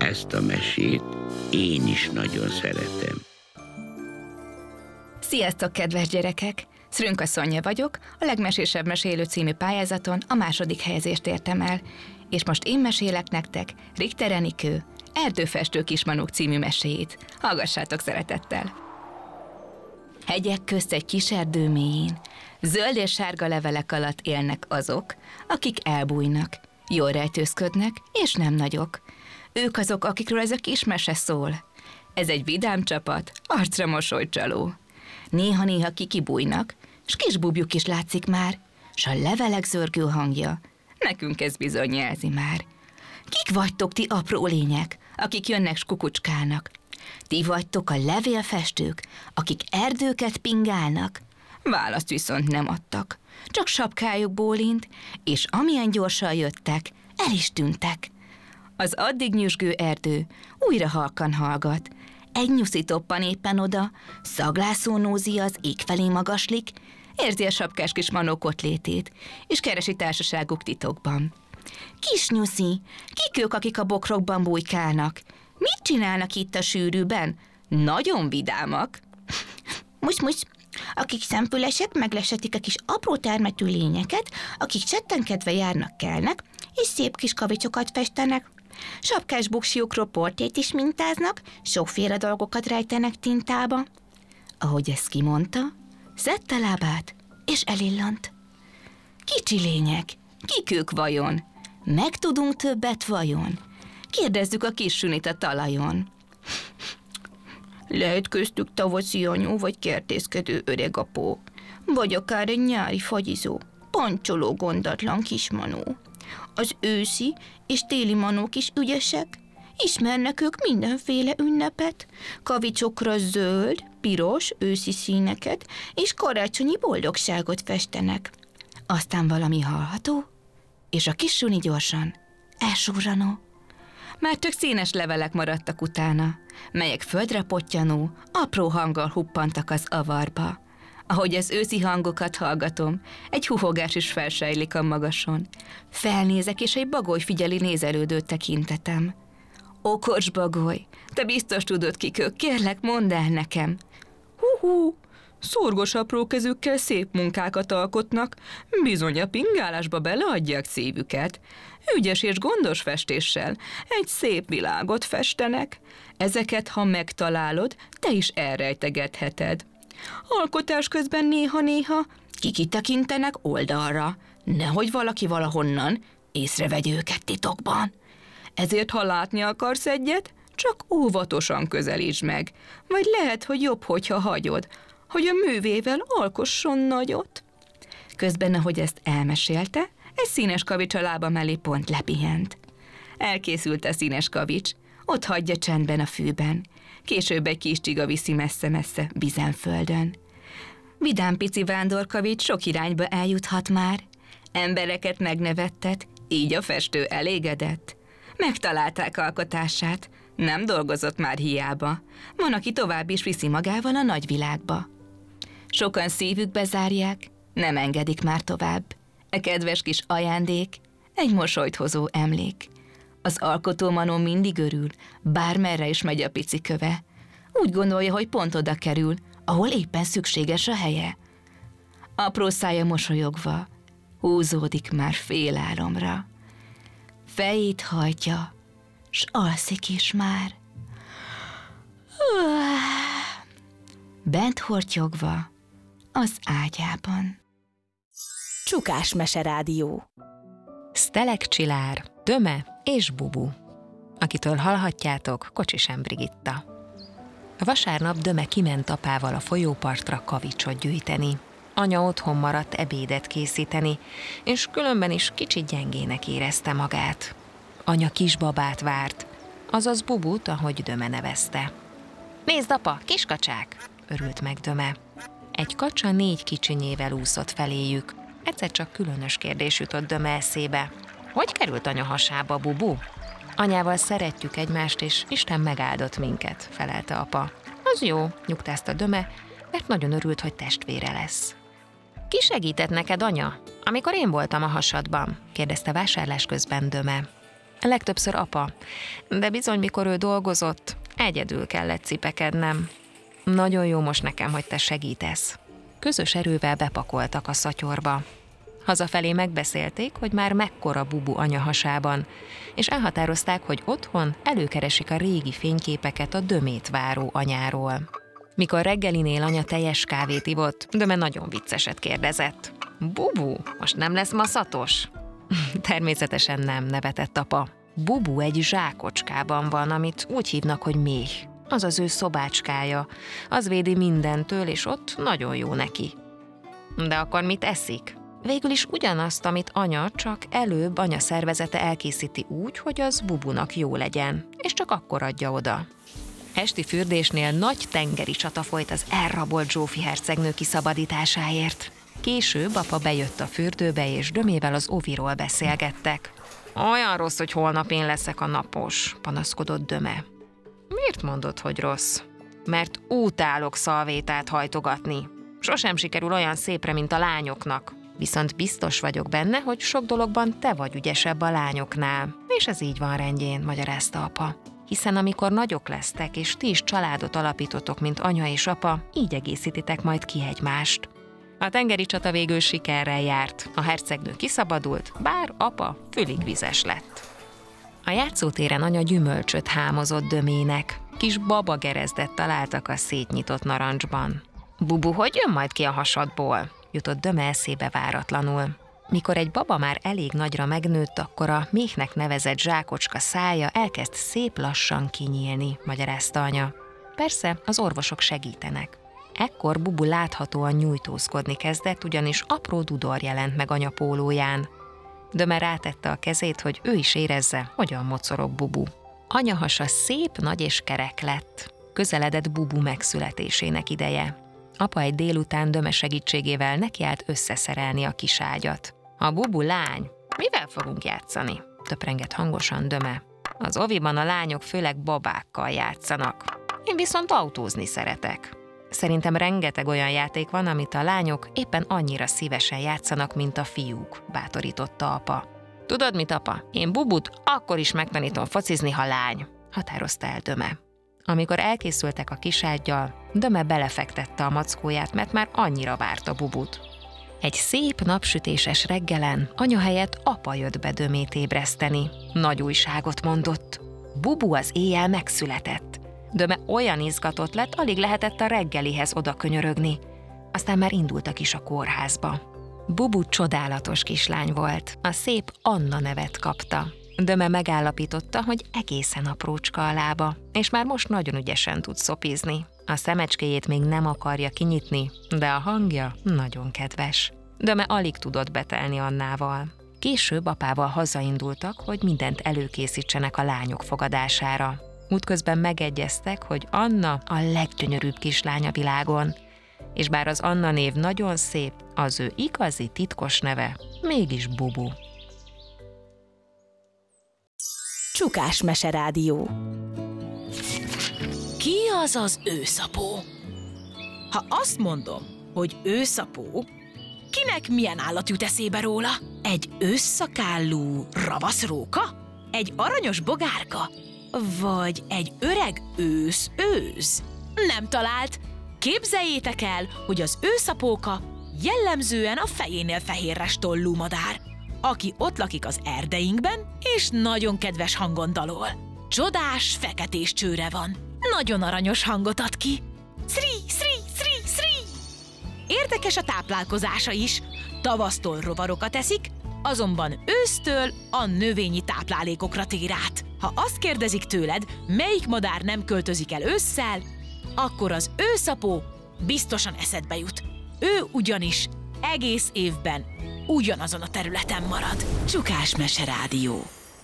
Ezt a mesét én is nagyon szeretem. Sziasztok, kedves gyerekek! Szrünka Szonya vagyok, a Legmesésebb Mesélő című pályázaton a 2. helyezést értem el, és most én mesélek nektek Richter Enikő Erdőfestő kismanók című meséjét. Hallgassátok szeretettel! Hegyek közt egy kis erdő mélyén, zöld és sárga levelek alatt élnek azok, akik elbújnak, jól rejtőzködnek, és nem nagyok. Ők azok, akikről ez a kis mese szól. Ez egy vidám csapat, arcra mosolycsaló. Néha-néha kikibújnak, s kis bubjuk is látszik már, s a levelek zörgő hangja nekünk ez bizony jelzi már. Kik vagytok ti apró lények, akik jönnek s kukucskálnak? Ti vagytok a levélfestők, akik erdőket pingálnak? Választ viszont nem adtak, csak sapkájuk bólint, és amilyen gyorsan jöttek, el is tűntek. Az addig nyüzsgő erdő újra halkan hallgat. Egy nyuszi toppan éppen oda, szaglászó nózi az ég felé magaslik, érzi a sapkás kis manók ott létét, és keresi társaságuk titokban. Kis nyuszi, kik ők, akik a bokrokban bujkálnak? Mit csinálnak itt a sűrűben? Nagyon vidámak. Most, akik szempülesek, meglesetik a kis apró termetű lényeket, akik csettenkedve járnak-kelnek, és szép kis kavicsokat festenek. Sapkás buksiukról portét is mintáznak, sokféle dolgokat rejtenek tintába. Ahogy ezt kimondta, szedte lábát, és elillant. Kicsi lények, kik ők vajon? Megtudunk többet vajon? Kérdezzük a kis sünit a talajon. Lehet köztük tavaszi anyó, vagy kertészkedő öreg apó, vagy akár egy nyári fagyizó, pancsoló gondatlan kismanó. Az őszi és téli manók is ügyesek, ismernek ők mindenféle ünnepet, kavicsokra zöld, piros, őszi színeket, és karácsonyi boldogságot festenek. Aztán valami hallható, és a kis suni gyorsan elsurranó. Már csak színes levelek maradtak utána, melyek földre pottyanó, apró hanggal huppantak az avarba. Ahogy az őszi hangokat hallgatom, egy huhogás is felsejlik a magason. Felnézek, és egy bagoly figyeli nézelődő tekintetem. Okos bagoly, te biztos tudod, kik ők, kérlek, mondd el nekem. Hú, szorgos apró kezükkel szép munkákat alkotnak, bizony a pingálásba beleadják szívüket. Ügyes és gondos festéssel egy szép világot festenek. Ezeket, ha megtalálod, te is elrejtegetheted. Alkotás közben néha-néha kikitekintenek oldalra, nehogy valaki valahonnan észrevegye őket titokban. Ezért, ha látni akarsz egyet, csak óvatosan közelítsd meg, vagy lehet, hogy jobb, hogyha hagyod, hogy a művével alkosson nagyot. Közben, ahogy ezt elmesélte, egy színes kavics a lába mellé pont lepihent. Elkészült a színes kavics, ott hagyja csendben a fűben. Később egy kis csiga viszi messze-messze Bizenföldön. Vidám pici vándorkavics sok irányba eljuthat már. Embereket megnevettet, így a festő elégedett. Megtalálták alkotását, nem dolgozott már hiába. Van, aki tovább is viszi magával a nagyvilágba. Sokan szívükbe zárják, nem engedik már tovább. E kedves kis ajándék, egy mosolyt hozó emlék. Az alkotómanó mindig örül, bármerre is megy a pici köve. Úgy gondolja, hogy pont oda kerül, ahol éppen szükséges a helye. Apró szája mosolyogva, húzódik már félálomra. Fejét hajtja, s alszik is már. Bent hortyogva az ágyában. Csukás Meserádió. Sztelek Csillár, Döme és Bubu, akitől hallhatjátok Kocsisem Brigitta. Vasárnap Döme kiment apával a folyópartra kavicsot gyűjteni. Anya otthon maradt ebédet készíteni, és különben is kicsit gyengének érezte magát. Anya kisbabát várt, azaz Bubut, ahogy Döme nevezte. Nézd, apa, kiskacsák! Örült meg Döme. Egy kacsa 4 kicsinyével úszott feléjük. Egyszer csak különös kérdés jutott Döme eszébe. Hogy került anya hasába, Bubu? Anyával szeretjük egymást, és Isten megáldott minket, felelte apa. Az jó, nyugtázta Döme, mert nagyon örült, hogy testvére lesz. Ki segített neked, anya, amikor én voltam a hasadban? Kérdezte vásárlás közben Döme. Legtöbbször apa, de bizony, mikor ő dolgozott, egyedül kellett cipekednem. Nagyon jó most nekem, hogy te segítesz. Közös erővel bepakoltak a szatyorba. Hazafelé megbeszélték, hogy már mekkora Bubu anyahasában, és elhatározták, hogy otthon előkeresik a régi fényképeket a Dömét váró anyáról. Mikor reggelinél anya teljes kávét ivott, Döme nagyon vicceset kérdezett. Bubu, most nem lesz maszatos? Természetesen nem, nevetett apa. Bubu egy zsákocskában van, amit úgy hívnak, hogy méh. Az az ő szobácskája. Az védi mindentől, és ott nagyon jó neki. De akkor mit eszik? Végül is ugyanazt, amit anya, csak előbb anya szervezete elkészíti úgy, hogy az Bubunak jó legyen, és csak akkor adja oda. Esti fürdésnél nagy tengeri csata folyt az elrabolt Zsófi hercegnő kiszabadításáért. Később apa bejött a fürdőbe, és Dömével az oviról beszélgettek. Olyan rossz, hogy holnap én leszek a napos, panaszkodott Döme. Miért mondod, hogy rossz? Mert utálok szalvétát hajtogatni. Sosem sikerül olyan szépre, mint a lányoknak. Viszont biztos vagyok benne, hogy sok dologban te vagy ügyesebb a lányoknál. És ez így van rendjén, magyarázta apa. Hiszen amikor nagyok lesztek, és ti is családot alapítotok, mint anya és apa, így egészítitek majd ki egymást. A tengeri csata végül sikerrel járt. A hercegnő kiszabadult, bár apa fülig vizes lett. A játszótéren anya gyümölcsöt hámozott Dömének. Kis babagerezdet találtak a szétnyitott narancsban. Bubu, hogy jön majd ki a hasadból? Jutott Döme eszébe váratlanul. Mikor egy baba már elég nagyra megnőtt, akkor a méhnek nevezett zsákocska szája elkezd szép lassan kinyílni, magyarázta anya. Persze, az orvosok segítenek. Ekkor Bubu láthatóan nyújtózkodni kezdett, ugyanis apró dudor jelent meg anya pólóján. Döme rátette a kezét, hogy ő is érezze, hogyan mocorog Bubu. Anya hasa szép, nagy és kerek lett. Közeledett Bubu megszületésének ideje. Apa egy délután Döme segítségével nekiállt összeszerelni a kis ágyat. A Bubu lány, mivel fogunk játszani? Töprengett hangosan Döme. Az oviban a lányok főleg babákkal játszanak. Én viszont autózni szeretek. Szerintem rengeteg olyan játék van, amit a lányok éppen annyira szívesen játszanak, mint a fiúk, bátorította apa. Tudod mit, apa? Én Bubut akkor is megtanítom focizni, ha lány, határozta el Döme. Amikor elkészültek a kisággyal, Döme belefektette a mackóját, mert már annyira várta Bubut. Egy szép napsütéses reggelen anya helyett apa jött be Dömét ébreszteni. Nagy újságot mondott. Bubu az éjjel megszületett. Döme olyan izgatott lett, alig lehetett a reggelihez oda könyörögni. Aztán már indultak is a kórházba. Bubu csodálatos kislány volt. A szép Anna nevet kapta. Döme megállapította, hogy egészen aprócska a lába, és már most nagyon ügyesen tud szopizni. A szemecskéjét még nem akarja kinyitni, de a hangja nagyon kedves. Döme alig tudott betelni Annával. Később apával hazaindultak, hogy mindent előkészítsenek a lányok fogadására. Útközben megegyeztek, hogy Anna a leggyönyörűbb kislány a világon, és bár az Anna név nagyon szép, az ő igazi titkos neve mégis Bubu. Csukás Meserádió. Ki az az őszapó? Ha azt mondom, hogy őszapó, kinek milyen állat jut eszébe róla? Egy ősszakállú ravaszróka? Egy aranyos bogárka? Vagy egy öreg ősz? Nem talált! Képzeljétek el, hogy az őszapóka jellemzően a fejénél fehérres tollú madár, aki ott lakik az erdeinkben, és nagyon kedves hangon dalol. Csodás, feketés csőre van. Nagyon aranyos hangot ad ki. Szri, szri, szri, szri! Érdekes a táplálkozása is. Tavasztól rovarokat eszik, azonban ősztől a növényi táplálékokra tér át. Ha azt kérdezik tőled, melyik madár nem költözik el ősszel, akkor az őszapó biztosan eszedbe jut. Ő ugyanis egész évben ugyanazon a területen marad. Csukás Meserádió.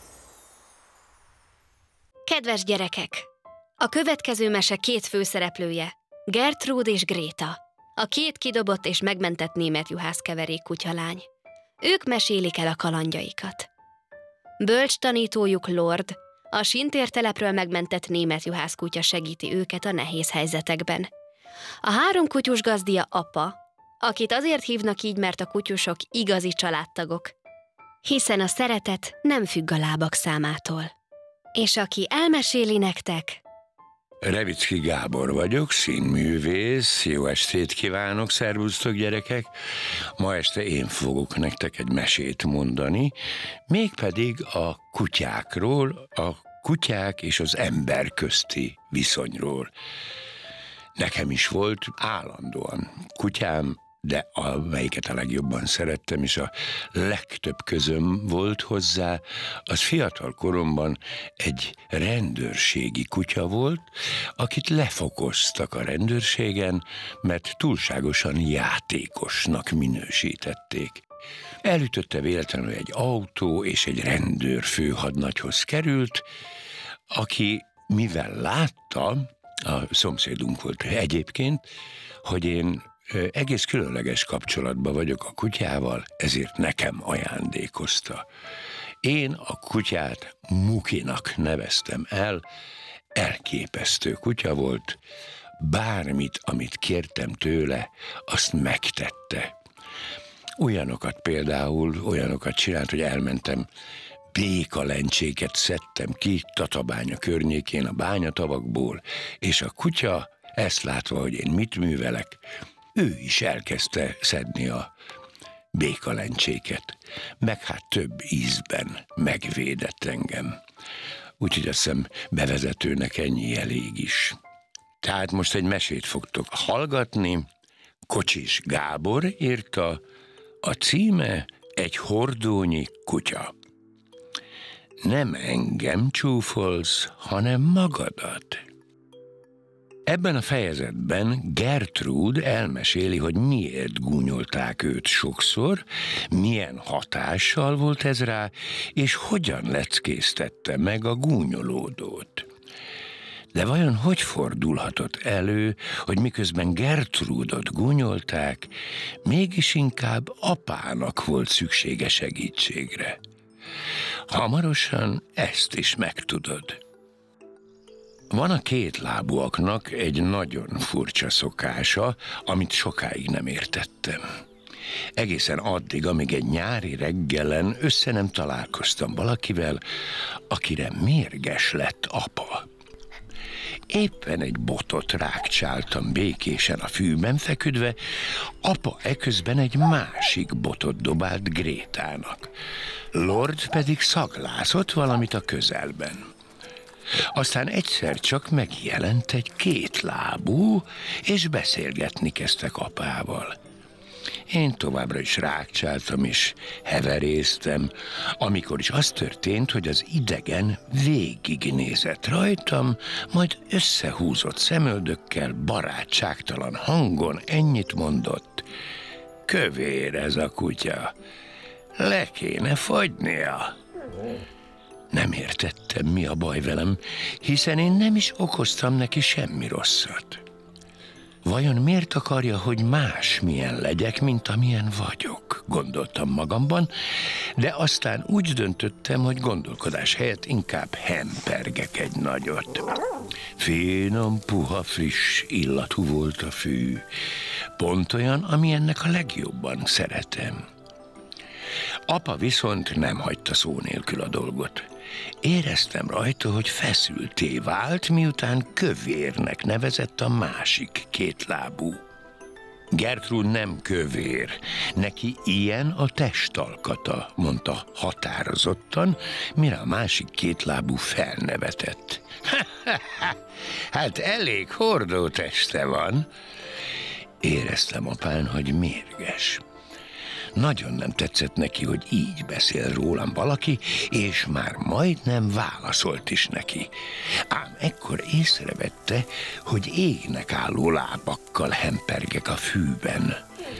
Kedves gyerekek! A következő mese két főszereplője, Gertrúd és Gréta, a két kidobott és megmentett német juhászkeverék kutyalány. Ők mesélik el a kalandjaikat. Bölcs tanítójuk Lord, a Sintértelepről megmentett német juhászkutya segíti őket a nehéz helyzetekben. A három kutyus gazdia apa, akit azért hívnak így, mert a kutyusok igazi családtagok, hiszen a szeretet nem függ a lábak számától. És aki elmeséli nektek, Revicki Gábor vagyok, színművész, jó estét kívánok, szervusztok gyerekek! Ma este én fogok nektek egy mesét mondani, mégpedig a kutyákról, a kutyák és az ember közti viszonyról. Nekem is volt állandóan kutyám, de amelyiket a legjobban szerettem, és a legtöbb közöm volt hozzá, az fiatal koromban egy rendőrségi kutya volt, akit lefokoztak a rendőrségen, mert túlságosan játékosnak minősítették. Elütötte véletlenül egy autó, és egy rendőr főhadnagyhoz került, aki mivel látta, a szomszédunk volt egyébként, hogy én egész különleges kapcsolatban vagyok a kutyával, ezért nekem ajándékozta. Én a kutyát Mukinak neveztem el, elképesztő kutya volt, bármit, amit kértem tőle, azt megtette. Olyanokat csinált, hogy elmentem, békalencséket szedtem ki Tatabánya környékén a bányatavakból, és a kutya ezt látva, hogy én mit művelek, ő is elkezdte szedni a békalencséket, meg hát több ízben megvédett engem. Úgyhogy azt hiszem bevezetőnek ennyi elég is. Tehát most egy mesét fogtok hallgatni, Kocsis Gábor írta, a címe Egy hordónyi kutya. Nem engem csúfolsz, hanem magadat. Ebben a fejezetben Gertrud elmeséli, hogy miért gúnyolták őt sokszor, milyen hatással volt ez rá, és hogyan leckésztette meg a gúnyolódót. De vajon hogy fordulhatott elő, hogy miközben Gertrudot gúnyolták, mégis inkább apának volt szüksége segítségre? Hamarosan ezt is megtudod. Van a kétlábúaknak egy nagyon furcsa szokása, amit sokáig nem értettem. Egészen addig, amíg egy nyári reggelen össze nem találkoztam valakivel, akire mérges lett apa. Éppen egy botot rákcsáltam békésen a fűben feküdve, apa eközben egy másik botot dobált Grétának. Lord pedig szaglászott valamit a közelben. Aztán egyszer csak megjelent egy kétlábú, és beszélgetni kezdtek apával. Én továbbra is rákcsáltam és heveréztem, amikor is az történt, hogy az idegen végignézett rajtam, majd összehúzott szemöldökkel, barátságtalan hangon ennyit mondott: kövér ez a kutya, le kéne fagynia. Nem értettem, mi a baj velem, hiszen én nem is okoztam neki semmi rosszat. Vajon miért akarja, hogy másmilyen legyek, mint amilyen vagyok? Gondoltam magamban, de aztán úgy döntöttem, hogy gondolkodás helyett inkább hempergek egy nagyot. Finom, puha, friss illatú volt a fű. Pont olyan, amilyennek a legjobban szeretem. Apa viszont nem hagyta szó nélkül a dolgot. Éreztem rajta, hogy feszültté vált, miután kövérnek nevezett a másik kétlábú. Gertrud nem kövér, neki ilyen a testalkata, mondta határozottan, mire a másik kétlábú felnevetett. Hát elég hordó teste van. Éreztem apán, hogy mérges. Nagyon nem tetszett neki, hogy így beszél rólam valaki, és már majdnem válaszolt is neki. Ám ekkor észrevette, hogy égnek álló lábakkal hempergek a fűben.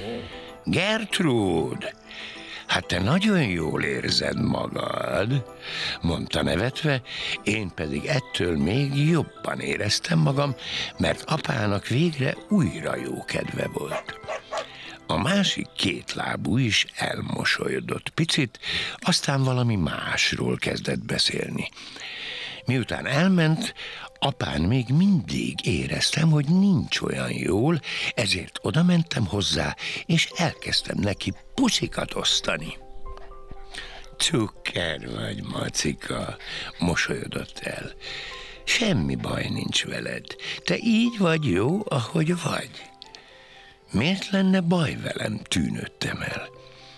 Gertrud, hát te nagyon jól érzed magad, mondta nevetve, én pedig ettől még jobban éreztem magam, mert apának végre újra jó kedve volt. A másik kétlábú is elmosolyodott picit, aztán valami másról kezdett beszélni. Miután elment, apán még mindig éreztem, hogy nincs olyan jól, ezért odamentem hozzá, és elkezdtem neki puszikat osztani. Cukker vagy, Macika, mosolyodott el. Semmi baj nincs veled. Te így vagy jó, ahogy vagy. Miért lenne baj velem, tűnődtem el.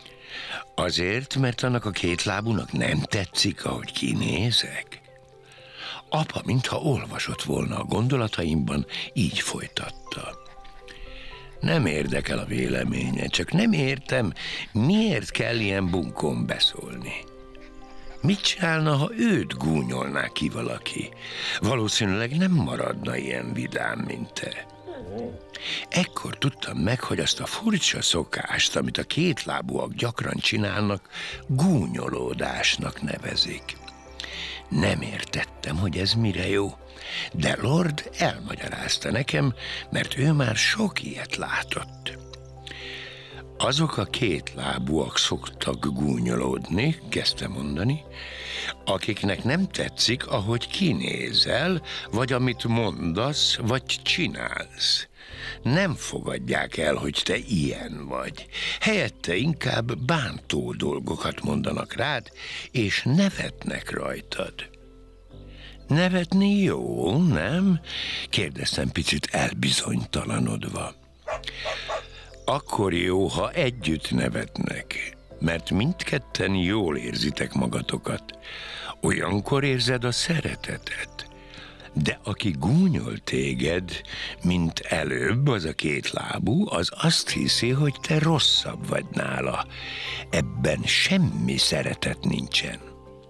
Azért, mert annak a kétlábúnak nem tetszik, ahogy kinézek? Apa, mintha olvasott volna a gondolataimban, így folytatta. Nem érdekel a véleménye, csak nem értem, miért kell ilyen bunkón beszólni. Mit csinálna, ha őt gúnyolná ki valaki? Valószínűleg nem maradna ilyen vidám, mint te. Ekkor tudtam meg, hogy azt a furcsa szokást, amit a kétlábúak gyakran csinálnak, gúnyolódásnak nevezik. Nem értettem, hogy ez mire jó, de Lord elmagyarázta nekem, mert ő már sok ilyet látott. Azok a kétlábúak szoktak gúnyolódni, kezdte mondani, akiknek nem tetszik, ahogy kinézel, vagy amit mondasz, vagy csinálsz. Nem fogadják el, hogy te ilyen vagy. Helyette inkább bántó dolgokat mondanak rád, és nevetnek rajtad. Nevetni jó, nem? Kérdeztem picit elbizonytalanodva. Akkor jó, ha együtt nevetnek, mert mindketten jól érzitek magatokat. Olyankor érzed a szeretetet. De aki gúnyol téged, mint előbb az a kétlábú, az azt hiszi, hogy te rosszabb vagy nála. Ebben semmi szeretet nincsen.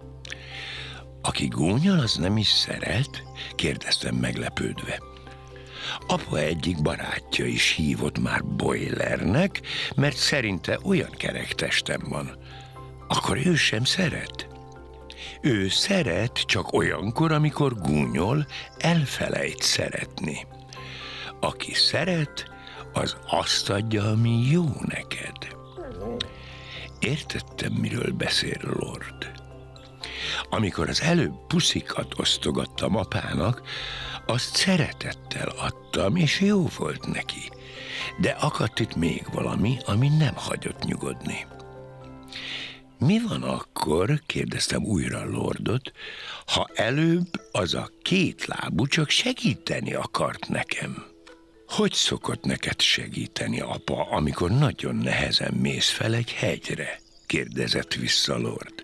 Aki gúnyol, az nem is szeret? Kérdeztem meglepődve. Apa egyik barátja is hívott már Boilernek, mert szerinte olyan kerek testem van. Akkor ő sem szeret? Ő szeret csak olyankor, amikor gúnyol, elfelejt szeretni. Aki szeret, az azt adja, ami jó neked. Értettem, miről beszél Lord. Amikor az előbb puszikat osztogattam apának, azt szeretettel adtam, és jó volt neki. De akadt itt még valami, ami nem hagyott nyugodni. Mi van akkor, kérdeztem újra Lordot, ha előbb az a kétlábú csak segíteni akart nekem? Hogy szokott neked segíteni, apa, amikor nagyon nehezen mész fel egy hegyre? Kérdezett vissza Lord.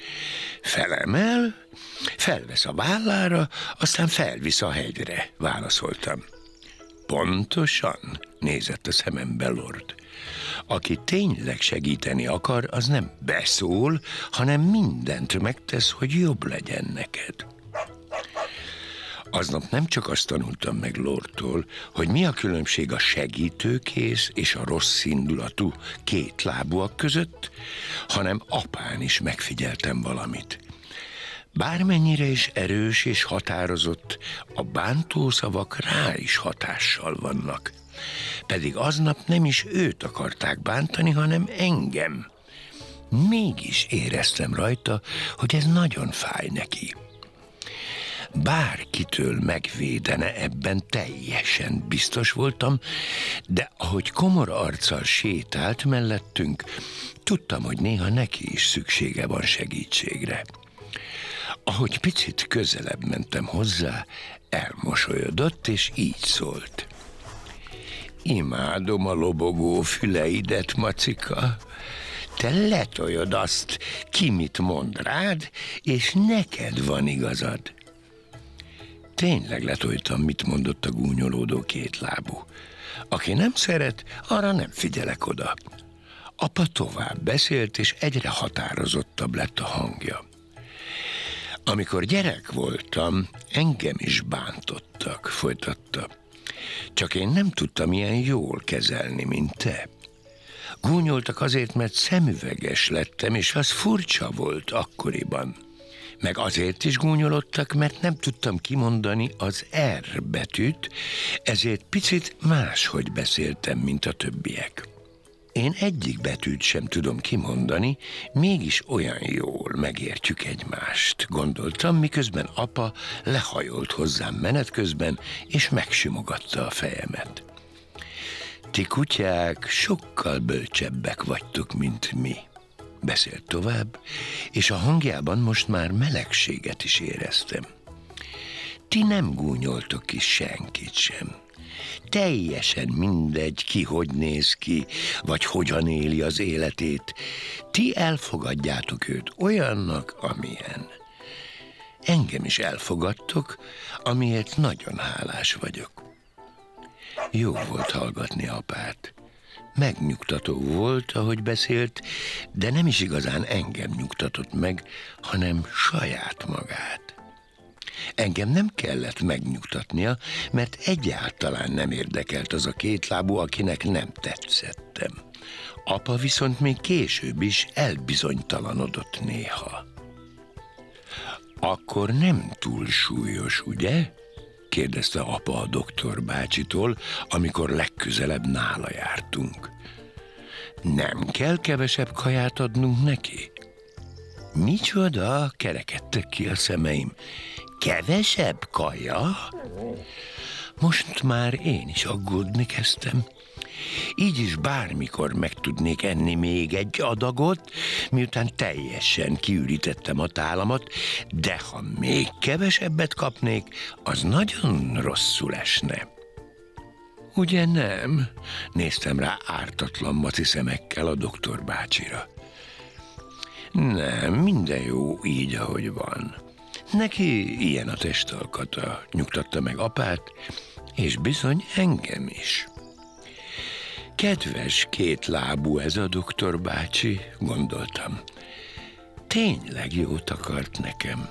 Felemel, felvesz a vállára, aztán felvisz a hegyre, válaszoltam. Pontosan, nézett a szemembe Lord. Aki tényleg segíteni akar, az nem beszól, hanem mindent megtesz, hogy jobb legyen neked. Aznap nem csak azt tanultam meg Lordtól, hogy mi a különbség a segítőkész és a rossz indulatú kétlábúak között, hanem apán is megfigyeltem valamit. Bármennyire is erős és határozott, a bántószavak rá is hatással vannak. Pedig aznap nem is őt akarták bántani, hanem engem. Mégis éreztem rajta, hogy ez nagyon fáj neki. Bárkitől megvédene, ebben teljesen biztos voltam, de ahogy komor arccal sétált mellettünk, tudtam, hogy néha neki is szüksége van segítségre. Ahogy picit közelebb mentem hozzá, elmosolyodott, és így szólt. Imádom a lobogó füleidet, Macika. Te letoljod azt, ki mit mond rád, és neked van igazad. Tényleg letoltam, mit mondott a gúnyolódó kétlábú. Aki nem szeret, arra nem figyelek oda. Apa tovább beszélt, és egyre határozottabb lett a hangja. Amikor gyerek voltam, engem is bántottak, folytatta. Csak én nem tudtam ilyen jól kezelni, mint te. Gúnyoltak azért, mert szemüveges lettem, és az furcsa volt akkoriban. Meg azért is gúnyolodtak, mert nem tudtam kimondani az R betűt, ezért picit máshogy beszéltem, mint a többiek. Én egyik betűt sem tudom kimondani, mégis olyan jól megértjük egymást, gondoltam, miközben apa lehajolt hozzám menet közben, és megsimogatta a fejemet. Ti kutyák sokkal bölcsebbek vagytok, mint mi. beszélt tovább, és a hangjában most már melegséget is éreztem. Ti nem gúnyoltok ki senkit sem. Teljesen mindegy, ki hogy néz ki, vagy hogyan éli az életét. Ti elfogadjátok őt olyannak, amilyen. Engem is elfogadtok, amiért nagyon hálás vagyok. Jó volt hallgatni apát. Megnyugtató volt, ahogy beszélt, de nem is igazán engem nyugtatott meg, hanem saját magát. Engem nem kellett megnyugtatnia, mert egyáltalán nem érdekelt az a kétlábú, akinek nem tetszettem. Apa viszont még később is elbizonytalanodott néha. Akkor nem túl súlyos, ugye? Kérdezte apa a doktor bácsitól, amikor legközelebb nála jártunk. Nem kell kevesebb kaját adnunk neki? Micsoda? Kerekedtek ki a szemeim. Kevesebb kaja? Most már én is aggódni kezdtem. Így is bármikor meg tudnék enni még egy adagot, miután teljesen kiürítettem a tálamat, de ha még kevesebbet kapnék, az nagyon rosszul esne. Ugye nem? Néztem rá ártatlan maci szemekkel a doktor bácsira. Nem, minden jó így, ahogy van. Neki ilyen a testalkata, nyugtatta meg apát, és bizony engem is. Kedves kétlábú ez a doktor bácsi, gondoltam. Tényleg jót akart nekem.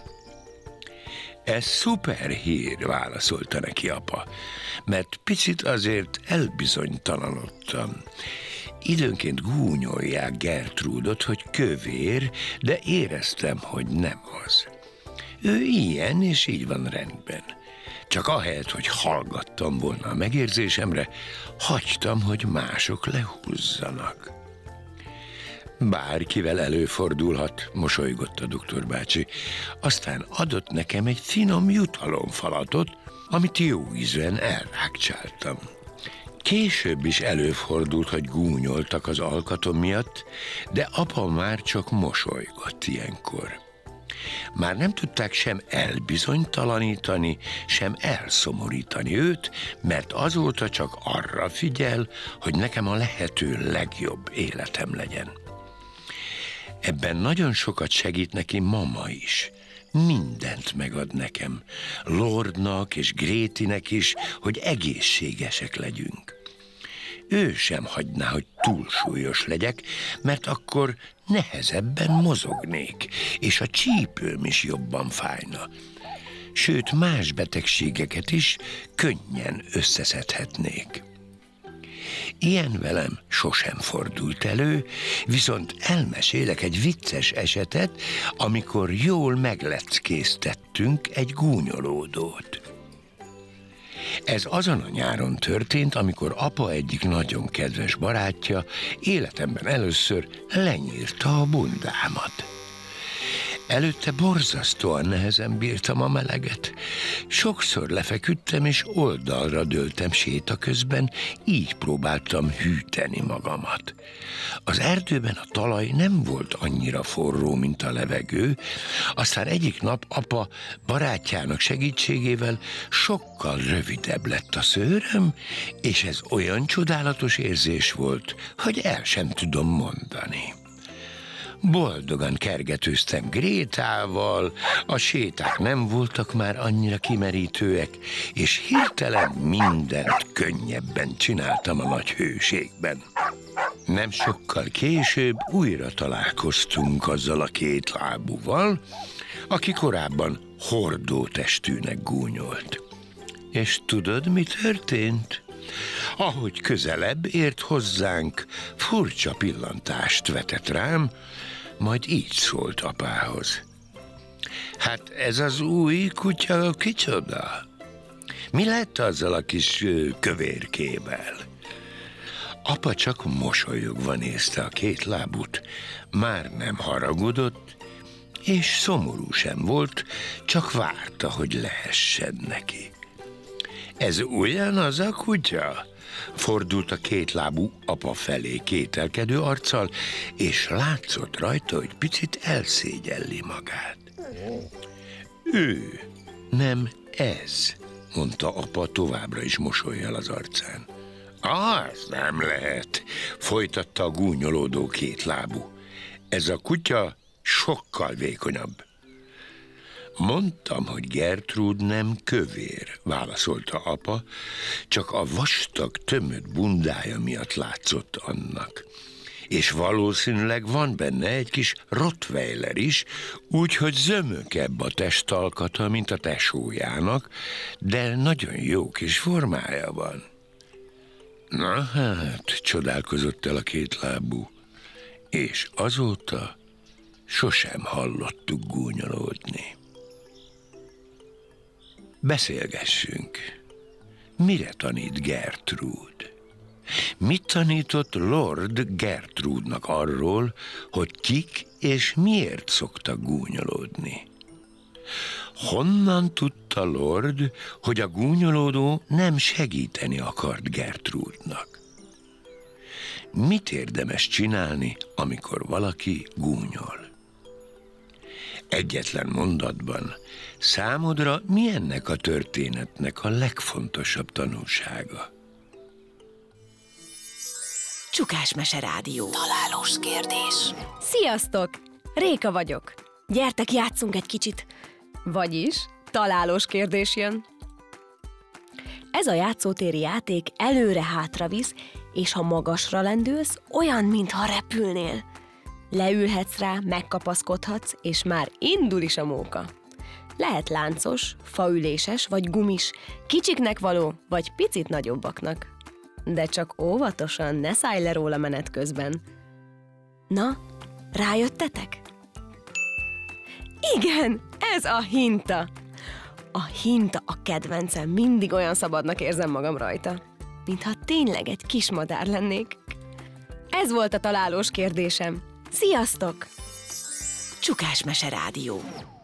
Ez szuper hír, válaszolta neki apa, mert picit azért elbizonytalanodtam. Időnként gúnyolják Gertrúdot, hogy kövér, de éreztem, hogy nem az. Ő ilyen, és így van rendben. Csak ahelyett, hogy hallgattam volna a megérzésemre, hagytam, hogy mások lehúzzanak. Bárkivel előfordulhat, mosolygott a doktor bácsi. Aztán adott nekem egy finom jutalomfalatot, amit jó ízűen elrákcsáltam. Később is előfordult, hogy gúnyoltak az alkatom miatt, de apa már csak mosolygott ilyenkor. Már nem tudták sem elbizonytalanítani, sem elszomorítani őt, mert azóta csak arra figyel, hogy nekem a lehető legjobb életem legyen. Ebben nagyon sokat segít neki mama is. Mindent megad nekem, Lordnak és Grétinek is, hogy egészségesek legyünk. Ő sem hagyná, hogy túlsúlyos legyek, mert akkor nehezebben mozognék, és a csípőm is jobban fájna. Sőt, más betegségeket is könnyen összeszedhetnék. Ilyen velem sosem fordult elő, viszont elmesélek egy vicces esetet, amikor jól megleckéztettünk egy gúnyolódót. Ez azon a nyáron történt, amikor apa egyik nagyon kedves barátja életemben először lenyírta a bundámat. Előtte borzasztóan nehezen bírtam a meleget. Sokszor lefeküdtem és oldalra dőltem séta közben, így próbáltam hűteni magamat. Az erdőben a talaj nem volt annyira forró, mint a levegő, aztán egyik nap apa barátjának segítségével sokkal rövidebb lett a szőröm, és ez olyan csodálatos érzés volt, hogy el sem tudom mondani. Boldogan kergetőztem Grétával, a séták nem voltak már annyira kimerítőek, és hirtelen mindent könnyebben csináltam a nagy hőségben. Nem sokkal később újra találkoztunk azzal a kétlábúval, aki korábban hordótestűnek gúnyolt. És tudod, mi történt? Ahogy közelebb ért hozzánk, furcsa pillantást vetett rám, majd így szólt apához. Hát ez az új kutya kicsoda? Mi lett azzal a kis kövérkével? Apa csak mosolyogva nézte a kétlábút, már nem haragudott, és szomorú sem volt, csak várta, hogy lehessen neki. Ez ugyanaz a kutya? fordult a kétlábú apa felé kételkedő arccal, és látszott rajta, hogy picit elszégyelli magát. Ő, nem ez, mondta apa továbbra is mosollyal az arcán. Az nem lehet, folytatta a gúnyolódó kétlábú. Ez a kutya sokkal vékonyabb. Mondtam, hogy Gertrud nem kövér, válaszolta apa, csak a vastag, tömött bundája miatt látszott annak. És valószínűleg van benne egy kis rottweiler is, úgyhogy zömökebb a testalkata, mint a tesójának, de nagyon jó kis formája van. Na hát, csodálkozott el a kétlábú, és azóta sosem hallottuk gúnyolódni. Beszélgessünk. Mire tanít Gertrud? Mit tanított Lord Gertrudnak arról, hogy kik és miért szoktak gúnyolódni? Honnan tudta Lord, hogy a gúnyolódó nem segíteni akart Gertrudnak? Mit érdemes csinálni, amikor valaki gúnyol? Egyetlen mondatban, számodra mi ennek a történetnek a legfontosabb tanulsága? Csukás Mese Rádió. Találós kérdés. Sziasztok! Réka vagyok. Gyertek, játszunk egy kicsit. Vagyis találós kérdés jön. Ez a játszótéri játék előre-hátra visz, és ha magasra lendülsz, olyan, mintha repülnél. Leülhetsz rá, megkapaszkodhatsz, és már indul is a móka. Lehet láncos, faüléses vagy gumis, kicsiknek való, vagy picit nagyobbaknak. De csak óvatosan, ne szállj le róla menet közben. Na, rájöttetek? Igen, ez a hinta. A hinta a kedvencem, mindig olyan szabadnak érzem magam rajta, mintha tényleg egy kis madár lennék. Ez volt a találós kérdésem. Sziasztok! Csukás Mese Rádió.